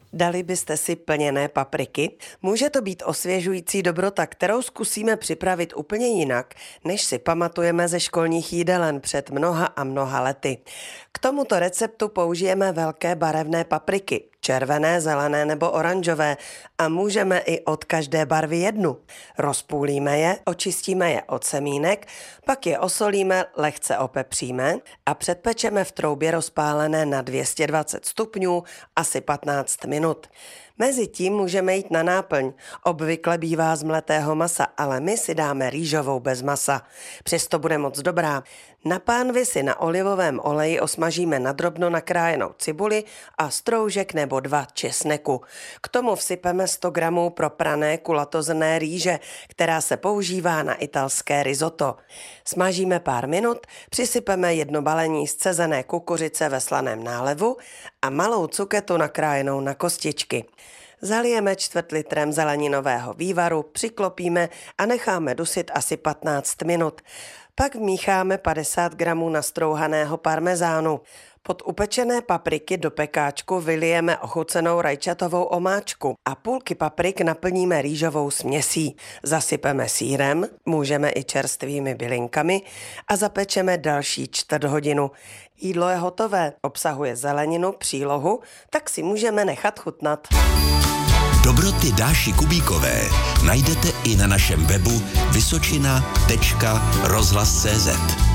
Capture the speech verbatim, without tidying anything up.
Dali byste si plněné papriky? Může to být osvěžující dobrota, kterou zkusíme připravit úplně jinak, než si pamatujeme ze školních jídelen před mnoha a mnoha lety. K tomuto receptu použijeme velké barevné papriky, červené, zelené nebo oranžové, a můžeme i od každé barvy jednu. Rozpůlíme je, očistíme je od semínek, pak je osolíme, lehce opepříme a předpečeme v troubě rozpálené na dvě stě dvacet stupňů asi patnáct minut. Mezitím můžeme jít na náplň. Obvykle bývá z mletého masa, ale my si dáme rýžovou bez masa. Přesto bude moc dobrá. Na pánvi si na olivovém oleji osmažíme nadrobno nakrájenou cibuli a stroužek nebo dva česneku. K tomu vsypeme sto gramů proprané kulatozrnné rýže, která se používá na italské risotto. Smažíme pár minut, přisypeme jedno balení zcezené kukuřice ve slaném nálevu a malou cuketu nakrájenou na kostičky. Zalijeme čtvrt litrem zeleninového vývaru, přiklopíme a necháme dusit asi patnáct minut. Pak vmícháme padesát gramů nastrouhaného parmezánu. Pod upečené papriky do pekáčku vylijeme ochucenou rajčatovou omáčku a půlky paprik naplníme rýžovou směsí. Zasypeme sýrem, můžeme i čerstvými bylinkami a zapečeme další čtvrt hodinu. Jídlo je hotové, obsahuje zeleninu, přílohu, tak si můžeme nechat chutnat. Dobroty Dáši Kubíkové najdete i na našem webu vysočina tečka rozhlas tečka cé zet.